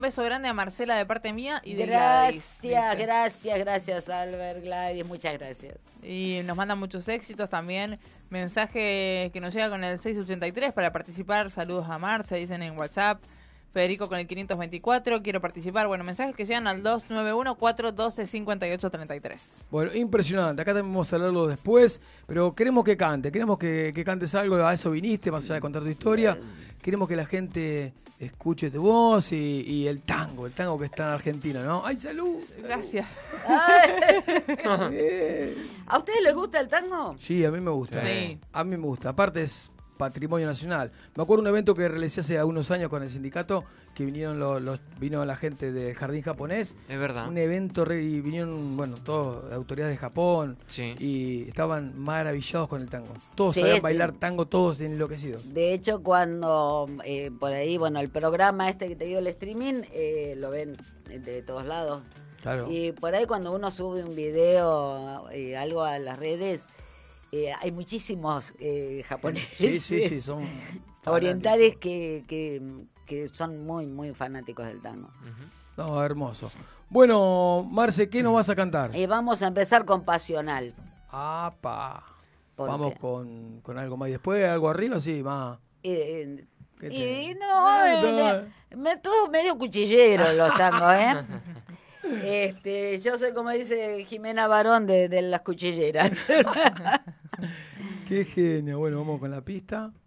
beso grande a Marcela de parte mía y de Gladys. Gracias, Albert, Gladys, muchas gracias. Y nos mandan muchos éxitos también. Mensaje que nos llega con el 683 para participar. Saludos a Marce, dicen en WhatsApp. Federico con el 524, quiero participar. Bueno, mensajes que llegan al 291-412-5833. Bueno, impresionante. Acá también vamos a hablarlo después, pero queremos que cante. Queremos que cantes algo. A eso viniste, más allá de contar tu historia. Queremos que la gente escuche tu voz y el tango que está en Argentina, ¿no? ¡Ay, salud! Gracias. ¿A ustedes les gusta el tango? Sí, a mí me gusta. Sí. A mí me gusta. Aparte es patrimonio nacional. Me acuerdo de un evento que realicé hace algunos años con el sindicato, que vinieron vino la gente del Jardín Japonés. Es verdad. Un evento y vinieron, bueno, todas autoridades de Japón. Sí. Y estaban maravillados con el tango. Todos sabían bailar tango, todos enloquecidos. De hecho, cuando por ahí, bueno, el programa este que te digo, el streaming, lo ven de todos lados. Claro. Y por ahí cuando uno sube un video, algo a las redes, hay muchísimos japoneses, Sí, son orientales que son muy, muy fanáticos del tango. No, hermoso. Bueno, Marce, ¿qué nos vas a cantar? Vamos a empezar con Pasional. ¡Apa! ¿Por Vamos qué? con algo más. Y después algo arriba, sí, más. Y No. todos medio cuchilleros los tangos, yo soy, como dice Jimena Barón, de las cuchilleras. Qué genio. Bueno, vamos con la pista.